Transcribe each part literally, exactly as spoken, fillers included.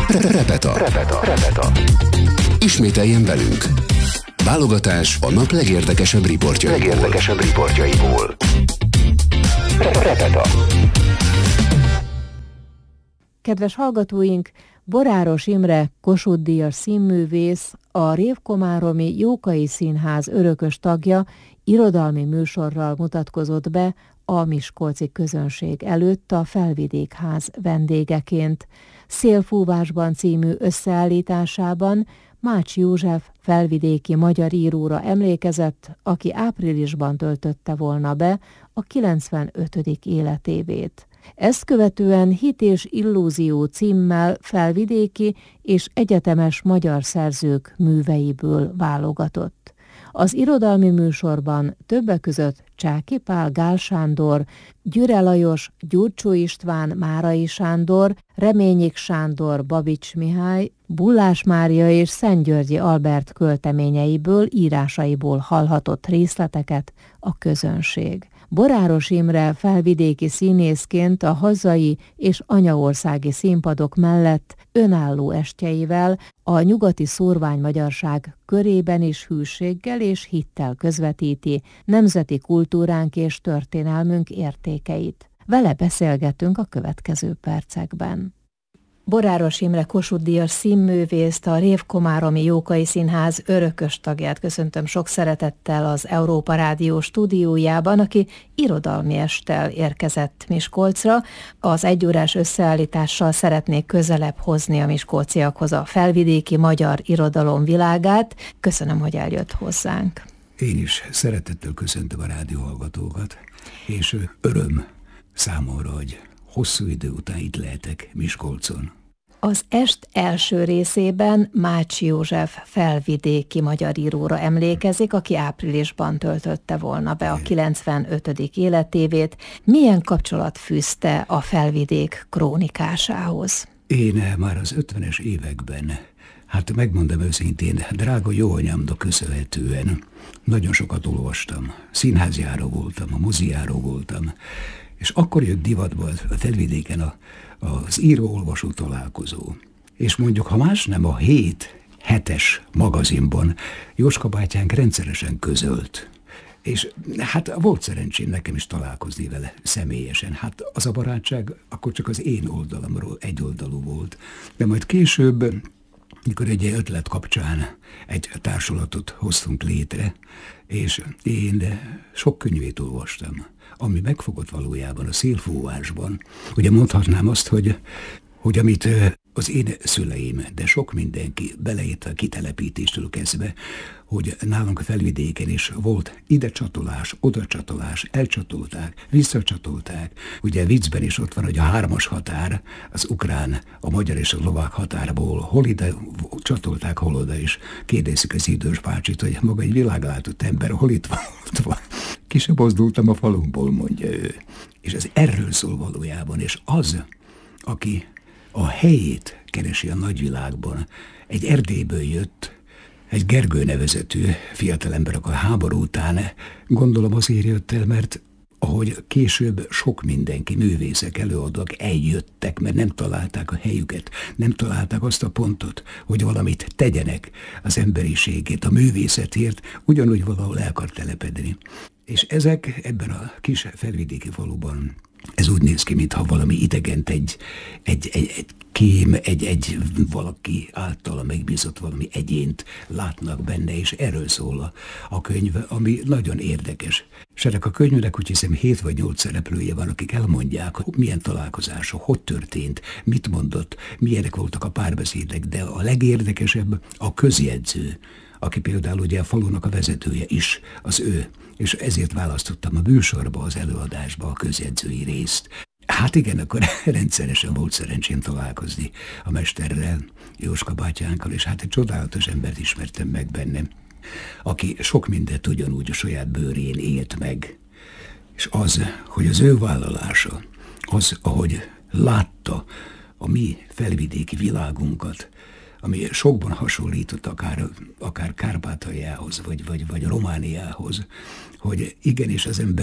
Repeta. Repeta. Repeta. Ismételjen velünk. Válogatás a nap legérdekesebb riportjaiból. Legérdekesebb riportjaiból. Repeta. Kedves hallgatóink, Boráros Imre Kossuth-díjas színművész, a Révkomáromi Jókai Színház örökös tagja irodalmi műsorral mutatkozott be a miskolci közönség előtt a Felvidékház vendégeként. Szélfúvásban című összeállításában Mács József felvidéki magyar íróra emlékezett, aki áprilisban töltötte volna be a kilencvenötödik életévét. Ezt követően Hit és illúzió címmel felvidéki és egyetemes magyar szerzők műveiből válogatott. Az irodalmi műsorban többek között Csáky Pál, Gál Sándor, Gyüre Lajos, Gyurcsó István, Márai Sándor, Reményik Sándor, Babics Mihály, Bullás Mária és Szentgyörgyi Albert költeményeiből, írásaiból hallhatott részleteket a közönség. Boráros Imre felvidéki színészként a hazai és anyaországi színpadok mellett önálló estjeivel a nyugati szórványmagyarság körében is hűséggel és hittel közvetíti nemzeti kultúránk és történelmünk értékeit. Vele beszélgetünk a következő percekben. Boráros Imre Kossuth-díjas színművészt, a Révkomáromi Jókai Színház örökös tagját köszöntöm sok szeretettel az Európa Rádió stúdiójában, aki irodalmi esttel érkezett Miskolcra. Az egyórás összeállítással szeretnék közelebb hozni a miskolciakhoz a felvidéki magyar irodalom világát. Köszönöm, hogy eljött hozzánk. Én is szeretettel köszöntöm a rádióhallgatókat, és öröm számomra, hogy hosszú idő után itt lehetek Miskolcon. Az est első részében Mács József felvidéki magyar íróra emlékezik, aki áprilisban töltötte volna be a kilencvenötödik életévét. Milyen kapcsolat fűzte a felvidék krónikásához? Én már az ötvenes években, hát megmondom őszintén, drága jóanyámnak köszönhetően nagyon sokat olvastam. Színházjáró voltam, a moziáró voltam, és akkor jött divatba a felvidéken a, az író-olvasó találkozó. És mondjuk, ha más nem, a hét hetes magazinban Jóska bátyánk rendszeresen közölt. És hát volt szerencsém nekem is találkozni vele személyesen. Hát az a barátság akkor csak az én oldalamról egyoldalú volt. De majd később, mikor egy ötlet kapcsán egy társulatot hoztunk létre, és én sok könyvét olvastam, ami megfogott valójában a szélfúvásban. Ugye mondhatnám azt, hogy, hogy amit az én szüleim, de sok mindenki, beleértve a kitelepítéstől kezdve, hogy nálunk a felvidéken is volt ide csatolás, oda csatolás, elcsatolták, visszacsatolták. Ugye viccben is ott van, hogy a hármas határ, az ukrán, a magyar és a szlovák határból hol ide csatolták, hol oda is. Kérdezzük az idős bácsit, hogy maga egy világlátott ember, hol itt van, ott van. Ki sem mozdultam a falunkból, mondja ő. És ez erről szól valójában, és az, aki a helyét keresi a nagyvilágban, egy Erdélyből jött, egy Gergő nevezetű fiatalember, akkor a háború után gondolom azért jött el, mert ahogy később sok mindenki, művészek, előadók eljöttek, mert nem találták a helyüket, nem találták azt a pontot, hogy valamit tegyenek az emberiségét, a művészetért, ugyanúgy valahol el akar telepedni. És ezek ebben a kis felvidéki faluban, ez úgy néz ki, mintha valami idegent egy, egy, egy, egy kém, egy, egy valaki általa megbízott valami egyént látnak benne, és erről szól a, a könyv, ami nagyon érdekes. És ennek a könyvnek úgy hiszem hét vagy nyolc szereplője van, akik elmondják, hogy milyen találkozások, hogy történt, mit mondott, milyenek voltak a párbeszédek, de a legérdekesebb a közjegyző, aki például ugye a falunak a vezetője is, az ő, és ezért választottam a műsorba, az előadásba a közjegyzői részt. Hát igen, akkor rendszeresen volt szerencsém találkozni a mesterrel, Jóska bátyánkkal, és hát egy csodálatos embert ismertem meg bennem, aki sok mindent ugyanúgy a saját bőrén élt meg. És az, hogy az ő vállalása, az, ahogy látta a mi felvidéki világunkat, ami sokban hasonlított akár, akár Kárpátaljához, vagy, vagy, vagy Romániához, hogy igenis az ember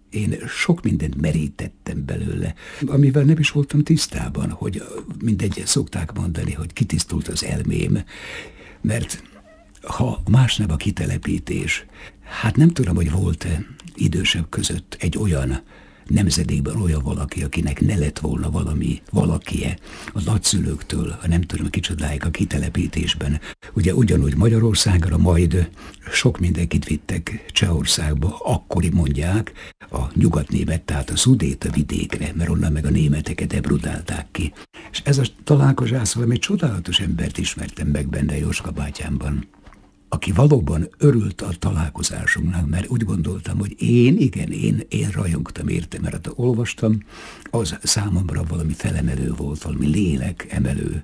Én sok mindent merítettem belőle, amivel nem is voltam tisztában, hogy mindegy, szokták mondani, hogy kitisztult az elmém, mert ha más nem a kitelepítés, hát nem tudom, hogy volt-e idősebb között egy olyan nemzedékben olyan valaki, akinek ne lett volna valami valakie a nagyszülőktől, a nem tudom kicsodáig a kitelepítésben. Ugye ugyanúgy Magyarországra, majd sok mindenkit vittek Csehországba, akkori mondják, a nyugatnémet, tehát a Szudéta vidékre, mert onnan meg a németeket ebrudálták ki. És ez a találkozás valami csodálatos embert ismertem meg benne Jóska bátyámban, aki valóban örült a találkozásunknak, mert úgy gondoltam, hogy én, igen, én, én rajongtam érte, mert ha olvastam, az számomra valami felemelő volt, valami lélek emelő.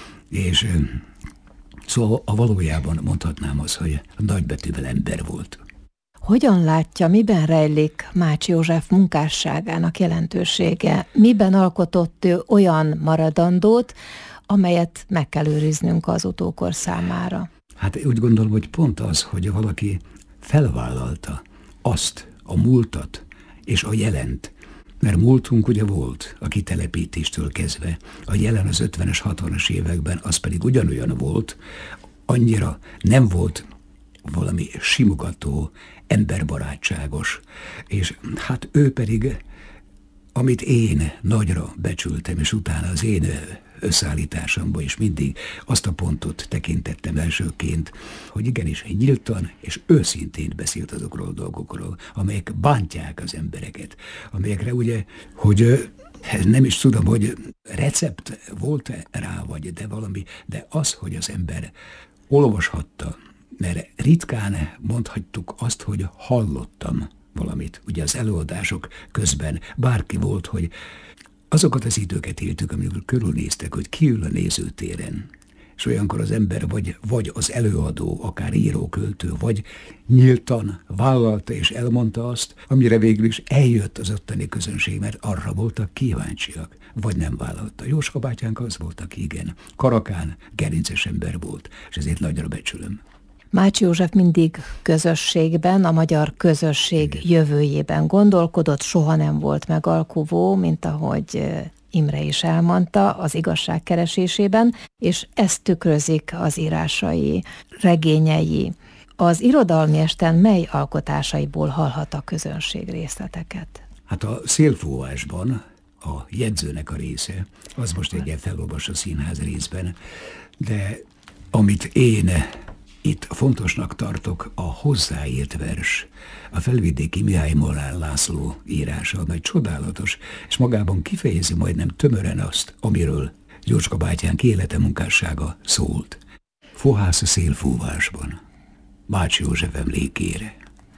És szóval a valójában mondhatnám azt, hogy nagybetűvel ember volt. Hogyan látja, miben rejlik Mács József munkásságának jelentősége? Miben alkotott ő olyan maradandót, amelyet meg kell őriznünk az utókor számára? Hát úgy gondolom, hogy pont az, hogy valaki felvállalta azt, a múltat és a jelent. Mert múltunk ugye volt a kitelepítéstől kezdve, a jelen az ötvenes, hatvanas években az pedig ugyanolyan volt, annyira nem volt valami simogató, emberbarátságos, és hát ő pedig, amit én nagyra becsültem, és utána az én összeállításomban is mindig azt a pontot tekintettem elsőként, hogy igenis nyíltan és őszintén beszélt azokról a dolgokról, amelyek bántják az embereket, amelyekre ugye, hogy nem is tudom, hogy recept volt-e rá, vagy de valami, de az, hogy az ember olvashatta, mert ritkán mondhattuk azt, hogy hallottam valamit. Ugye az előadások közben bárki volt, hogy azokat az időket éltük, amikor körülnéztek, hogy ki ül a nézőtéren. És olyankor az ember vagy, vagy az előadó, akár író, költő, vagy nyíltan vállalta és elmondta azt, amire végül is eljött az ottani közönség, mert arra voltak kíváncsiak, vagy nem vállalta. Jóska bátyánk az volt, aki igen, karakán, gerinces ember volt, és ezért nagyra becsülöm. Mács József mindig közösségben, a magyar közösség igen. jövőjében gondolkodott, soha nem volt megalkuvó, mint ahogy Imre is elmondta, az igazság keresésében, és ezt tükrözik az írásai, regényei. Az irodalmi esten mely alkotásaiból hallhat a közönség részleteket? Hát a Szélfúvásban a jegyzőnek a része, az most egy ilyen felolvas a színház részben, de amit én itt fontosnak tartok, a hozzáírt vers, a felvidéki Mihály Molnár László írása, amely csodálatos, és magában kifejezi majdnem tömören azt, amiről Jóska bátyánk élete munkássága szólt. Fohász a szélfúvásban, Mács József emlékére.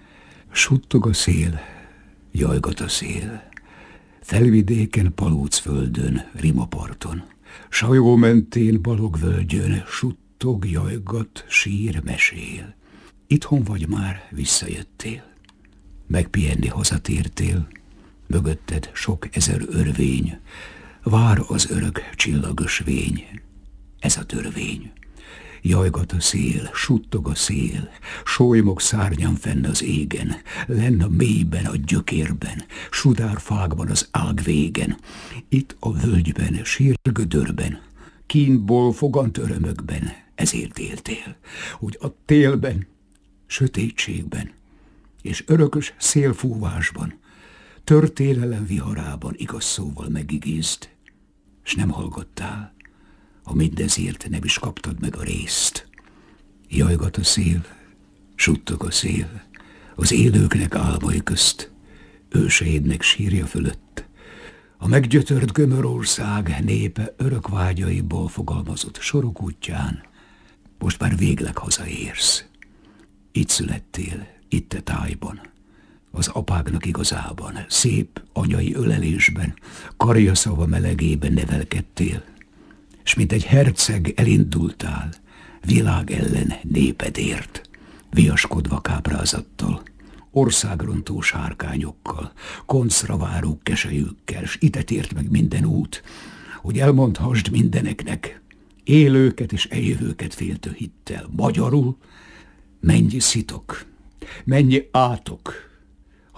Suttog a szél, jajgat a szél, felvidéken, Palócföldön, Rimaparton, Sajó mentén, Balogvölgyön, suttog, jajgat, sír, mesél. Itthon vagy már, visszajöttél. Megpihenni hazatértél, mögötted sok ezer örvény, vár az örök csillagos vény. Ez a törvény. Jajgat a szél, suttog a szél, solymog szárnyam fenn az égen, lenn a mélyben, a gyökérben, sudárfákban az ág végen. Itt a völgyben, sírgödörben, kínból fogant örömökben, ezért éltél, hogy a télben, sötétségben és örökös szélfúvásban, történelem viharában igaz szóval megigézd, s nem hallgattál, ha mindezért nem is kaptad meg a részt. Jajgat a szél, suttog a szél, az élőknek álmai közt, őseidnek sírja fölött. A meggyötört gömörország népe örök vágyaiból fogalmazott sorok útján, most már végleg hazaérsz. Itt születtél, itt a tájban, az apáknak igazában, szép anyai ölelésben, karja szava melegében nevelkedtél, s mint egy herceg elindultál, világ ellen népedért, viaskodva káprázattal, országrontó sárkányokkal, koncra váró keselyükkel, s ide tért meg minden út, hogy elmondhassd mindeneknek, élőket és eljövőket féltő hittel, magyarul, mennyi szitok, mennyi átok,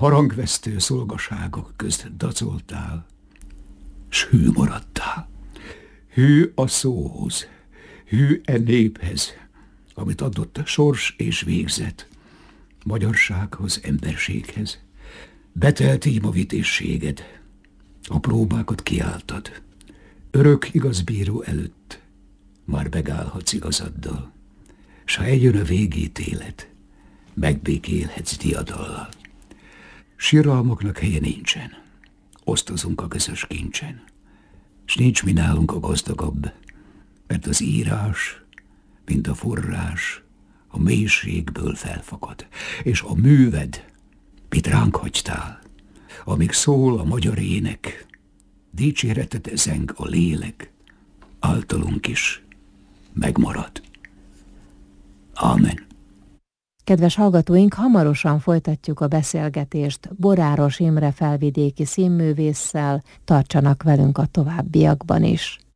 harangvesztő szolgaságok közt dacoltál, s hű maradtál. Hű a szóhoz, hű e néphez, amit adott sors és végzet, magyarsághoz, emberséghez. Betelt így ma vitézséged, a próbákat kiálltad. Örök igazbíró előtt már megállhatsz igazaddal, s ha eljön a végítélet, megbékélhetsz diadallal. Síralmaknak helye nincsen, osztozunk a közös kincsen, s nincs mi nálunk a gazdagabb, mert az írás, mint a forrás, a mélységből felfakad, és a műved, mit ránk hagytál, amíg szól a magyar ének, dicséretet zeng a lélek, általunk is megmarad. Ámen. Kedves hallgatóink, hamarosan folytatjuk a beszélgetést Boráros Imre felvidéki színművésszel, tartsanak velünk a továbbiakban is.